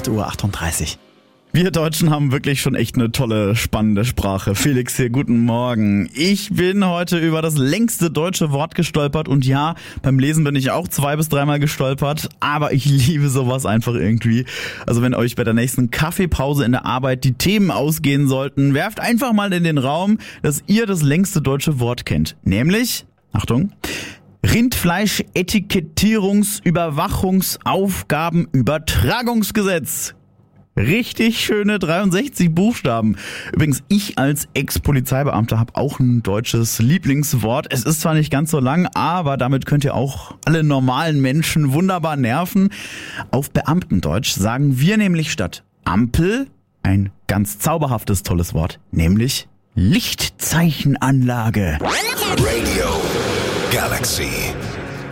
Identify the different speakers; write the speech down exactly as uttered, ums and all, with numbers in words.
Speaker 1: acht Uhr achtunddreißig. Wir Deutschen haben wirklich schon echt eine tolle, spannende Sprache. Felix hier, guten Morgen. Ich bin heute über das längste deutsche Wort gestolpert und ja, beim Lesen bin ich auch zwei bis dreimal gestolpert, aber ich liebe sowas einfach irgendwie. Also wenn euch bei der nächsten Kaffeepause in der Arbeit die Themen ausgehen sollten, werft einfach mal in den Raum, dass ihr das längste deutsche Wort kennt. Nämlich, Achtung, Rindfleisch-Etikettierungs-Überwachungsaufgabenübertragungsgesetz. Richtig schöne dreiundsechzig Buchstaben. Übrigens, ich als Ex-Polizeibeamter habe auch ein deutsches Lieblingswort. Es ist zwar nicht ganz so lang, aber damit könnt ihr auch alle normalen Menschen wunderbar nerven. Auf Beamtendeutsch sagen wir nämlich statt Ampel ein ganz zauberhaftes, tolles Wort, nämlich Lichtzeichenanlage.
Speaker 2: Radio Galaxy.